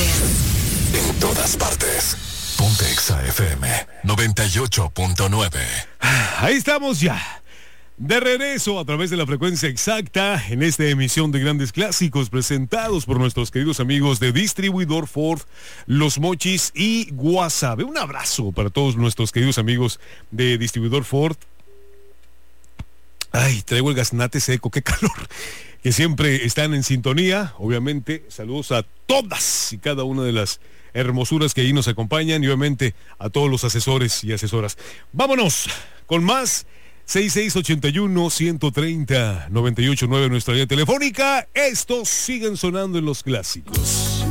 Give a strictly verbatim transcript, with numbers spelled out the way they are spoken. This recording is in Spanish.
partes. En todas partes. Ponte Exa F M noventa y ocho punto nueve. Ahí estamos ya. De regreso a través de la frecuencia exacta en esta emisión de Grandes Clásicos presentados por nuestros queridos amigos de Distribuidor Ford, Los Mochis y Guasave. Un abrazo para todos nuestros queridos amigos de Distribuidor Ford. Ay, traigo el gaznate seco, qué calor. Que siempre están en sintonía, obviamente. Saludos a todas y cada una de las hermosuras que ahí nos acompañan y obviamente a todos los asesores y asesoras. Vámonos con más. seis seis ocho uno, uno tres cero, nueve ocho nueve nuestra línea telefónica. Estos siguen sonando en los clásicos.